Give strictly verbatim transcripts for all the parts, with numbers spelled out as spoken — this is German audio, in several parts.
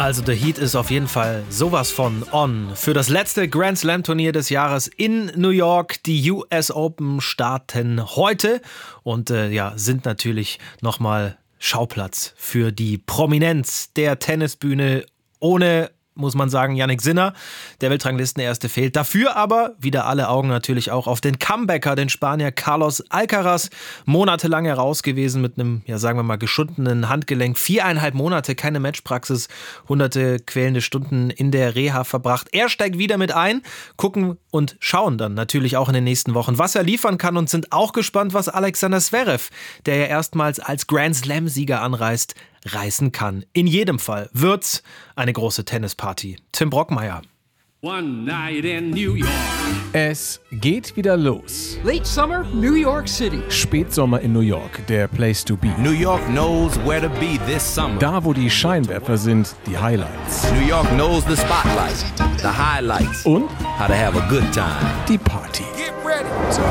Also The Heat ist auf jeden Fall sowas von on. Für das letzte Grand Slam Turnier des Jahres in New York. Die U S Open starten heute und äh, ja, sind natürlich nochmal Schauplatz für die Prominenz der Tennisbühne ohne, muss man sagen, Jannik Sinner, der Weltranglistenerste, fehlt. Dafür aber wieder alle Augen natürlich auch auf den Comebacker, den Spanier Carlos Alcaraz. Monatelang heraus gewesen mit einem, ja sagen wir mal, geschundenen Handgelenk. Viereinhalb Monate, keine Matchpraxis, hunderte quälende Stunden in der Reha verbracht. Er steigt wieder mit ein, gucken und schauen dann natürlich auch in den nächsten Wochen, was er liefern kann, und sind auch gespannt, was Alexander Zverev, der ja erstmals als Grand Slam-Sieger anreist, reißen kann. In jedem Fall wird's eine große Tennisparty. Tim Brockmeier. One night in New York. Es geht wieder los. Late summer, New York City. Spätsommer in New York, der Place to be. New York knows where to be this summer. Da, wo die Scheinwerfer sind, die Highlights. New York knows the spotlight, the highlights. Und how to have a good time. Die Party. Get ready.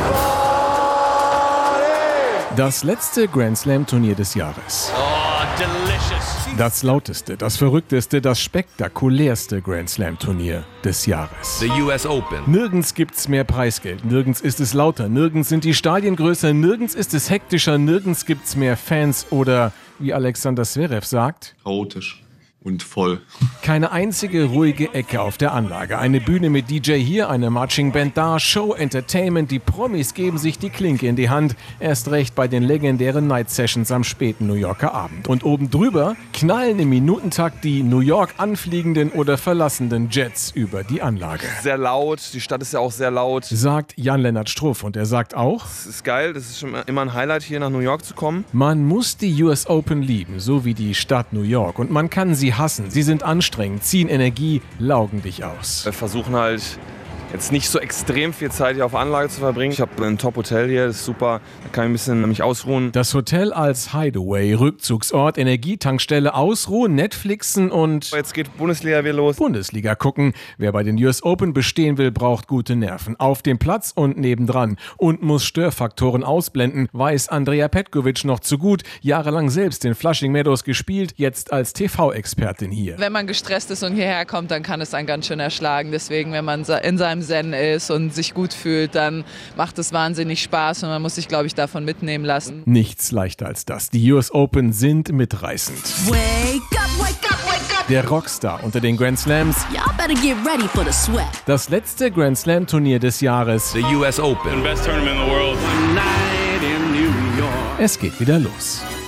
Das letzte Grand Slam Turnier des Jahres. Oh, delicious. Das lauteste, das verrückteste, das spektakulärste Grand Slam Turnier des Jahres. The U S Open. Nirgends gibt's mehr Preisgeld, nirgends ist es lauter, nirgends sind die Stadien größer, nirgends ist es hektischer, nirgends gibt's mehr Fans oder, wie Alexander Zverev sagt, chaotisch und voll. Keine einzige ruhige Ecke auf der Anlage. Eine Bühne mit D J hier, eine Marching Band da, Show, Entertainment. Die Promis geben sich die Klinke in die Hand. Erst recht bei den legendären Night Sessions am späten New Yorker Abend. Und oben drüber knallen im Minutentakt die New York anfliegenden oder verlassenden Jets über die Anlage. Sehr laut, die Stadt ist ja auch sehr laut. Sagt Jan-Lennart Struff, und er sagt auch: Es ist geil, das ist schon immer ein Highlight, hier nach New York zu kommen. Man muss die U S Open lieben, so wie die Stadt New York. Und man kann sie hassen. Sie sind anstrengend, ziehen Energie, laugen dich aus. Wir versuchen halt jetzt nicht so extrem viel Zeit hier auf der Anlage zu verbringen. Ich habe ein Top-Hotel hier, das ist super, da kann ich ein bisschen mich ausruhen. Das Hotel als Hideaway, Rückzugsort, Energietankstelle, ausruhen, Netflixen und... Jetzt geht Bundesliga wieder los. Bundesliga gucken. Wer bei den U S Open bestehen will, braucht gute Nerven. Auf dem Platz und nebendran. Und muss Störfaktoren ausblenden, weiß Andrea Petkovic noch zu gut. Jahrelang selbst in Flushing Meadows gespielt, jetzt als T V-Expertin hier. Wenn man gestresst ist und hierher kommt, dann kann es einen ganz schön erschlagen. Deswegen, wenn man in seinem Zen ist und sich gut fühlt, dann macht es wahnsinnig Spaß und man muss sich, glaube ich, davon mitnehmen lassen. Nichts leichter als das. Die U S Open sind mitreißend. Wake up, wake up, wake up. Der Rockstar unter den Grand Slams. Y'all better get ready for the sweat. Das letzte Grand Slam Turnier des Jahres. The U S Open. The best tournament in the world. One night in New York. Es geht wieder los.